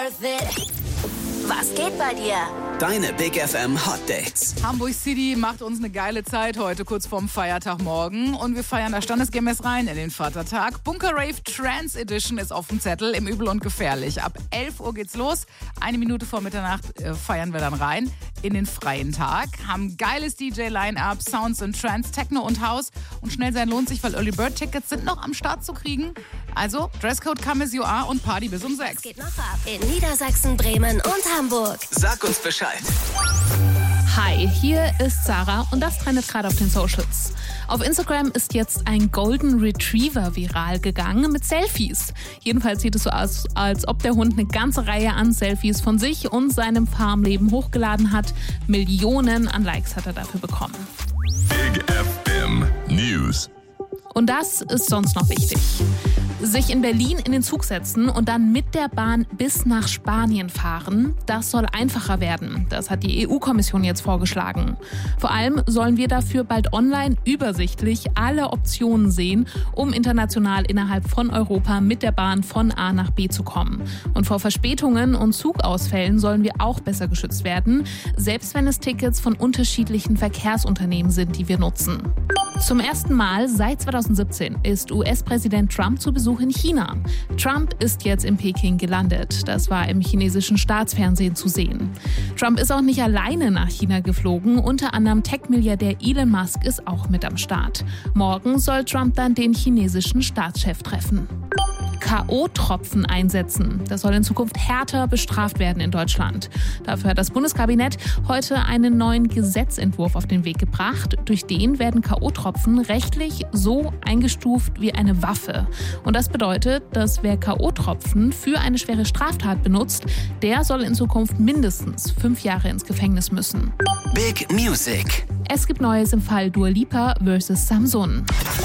worth it. Was geht bei dir? Deine Big FM Hot Dates. Hamburg City macht uns eine geile Zeit heute, kurz vorm Feiertagmorgen. Und wir feiern da standesgemäß rein in den Vatertag. Bunker Rave Trance Edition ist auf dem Zettel im Übel und Gefährlich. Ab 11 Uhr geht's los. 1 Minute vor Mitternacht feiern wir dann rein in den freien Tag. Haben geiles DJ-Line-Up, Sounds in Trance, Techno und House. Und schnell sein lohnt sich, weil Early Bird Tickets sind noch am Start zu kriegen. Also Dresscode come as you are und Party bis um 6. Es geht noch ab in Niedersachsen, Bremen und Hamburg. Sag uns Bescheid. Hi, hier ist Sarah und das trendet gerade auf den Socials. Auf Instagram ist jetzt ein Golden Retriever viral gegangen mit Selfies. Jedenfalls sieht es so aus, als ob der Hund eine ganze Reihe an Selfies von sich und seinem Farmleben hochgeladen hat. Millionen an Likes hat er dafür bekommen. Big FM News. Und das ist sonst noch wichtig. Sich in Berlin in den Zug setzen und dann mit der Bahn bis nach Spanien fahren, das soll einfacher werden. Das hat die EU-Kommission jetzt vorgeschlagen. Vor allem sollen wir dafür bald online übersichtlich alle Optionen sehen, um international innerhalb von Europa mit der Bahn von A nach B zu kommen. Und vor Verspätungen und Zugausfällen sollen wir auch besser geschützt werden, selbst wenn es Tickets von unterschiedlichen Verkehrsunternehmen sind, die wir nutzen. Zum ersten Mal seit 2017 ist US-Präsident Trump zu Besuch in China. Trump ist jetzt in Peking gelandet. Das war im chinesischen Staatsfernsehen zu sehen. Trump ist auch nicht alleine nach China geflogen. Unter anderem Tech-Milliardär Elon Musk ist auch mit am Start. Morgen soll Trump dann den chinesischen Staatschef treffen. K.O.-Tropfen einsetzen. Das soll in Zukunft härter bestraft werden in Deutschland. Dafür hat das Bundeskabinett heute einen neuen Gesetzentwurf auf den Weg gebracht. Durch den werden K.O.-Tropfen rechtlich so eingestuft wie eine Waffe. Und das bedeutet, dass wer K.O.-Tropfen für eine schwere Straftat benutzt, der soll in Zukunft mindestens 5 Jahre ins Gefängnis müssen. Big Music. Es gibt Neues im Fall Dua Lipa vs. Samson.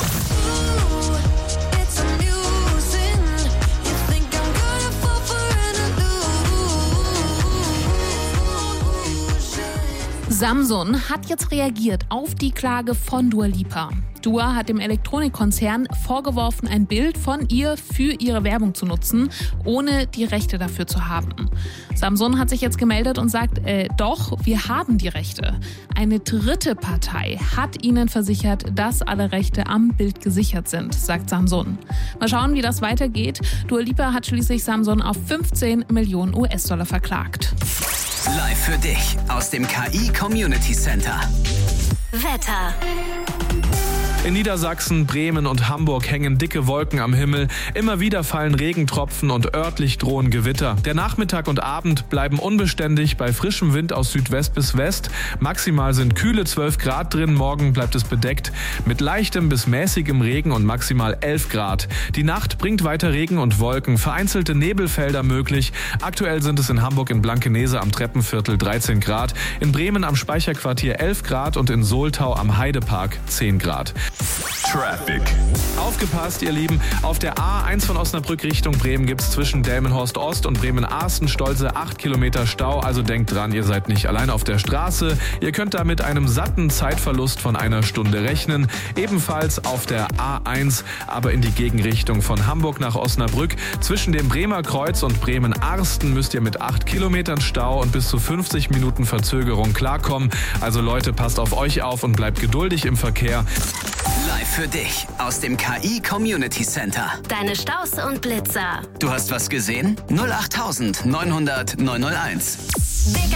Samson hat jetzt reagiert auf die Klage von Dua Lipa. Dua hat dem Elektronikkonzern vorgeworfen, ein Bild von ihr für ihre Werbung zu nutzen, ohne die Rechte dafür zu haben. Samson hat sich jetzt gemeldet und sagt, doch, wir haben die Rechte. Eine dritte Partei hat ihnen versichert, dass alle Rechte am Bild gesichert sind, sagt Samson. Mal schauen, wie das weitergeht. Dua Lipa hat schließlich Samson auf 15 Millionen US-Dollar verklagt. Live für dich aus dem KI Community Center. Wetter. In Niedersachsen, Bremen und Hamburg hängen dicke Wolken am Himmel. Immer wieder fallen Regentropfen und örtlich drohen Gewitter. Der Nachmittag und Abend bleiben unbeständig bei frischem Wind aus Südwest bis West. Maximal sind kühle 12 Grad drin, morgen bleibt es bedeckt mit leichtem bis mäßigem Regen und maximal 11 Grad. Die Nacht bringt weiter Regen und Wolken, vereinzelte Nebelfelder möglich. Aktuell sind es in Hamburg in Blankenese am Treppenviertel 13 Grad, in Bremen am Speicherquartier 11 Grad und in Soltau am Heidepark 10 Grad. Traffic. Aufgepasst, ihr Lieben. Auf der A1 von Osnabrück Richtung Bremen gibt es zwischen Delmenhorst Ost und Bremen-Arsten stolze 8 Kilometer Stau. Also denkt dran, ihr seid nicht allein auf der Straße. Ihr könnt da mit einem satten Zeitverlust von 1 Stunde rechnen. Ebenfalls auf der A1, aber in die Gegenrichtung von Hamburg nach Osnabrück. Zwischen dem Bremer Kreuz und Bremen-Arsten müsst ihr mit 8 Kilometern Stau und bis zu 50 Minuten Verzögerung klarkommen. Also Leute, passt auf euch auf und bleibt geduldig im Verkehr. Live für dich aus dem KI Community Center. Deine Staus und Blitzer. Du hast was gesehen? 08900 901.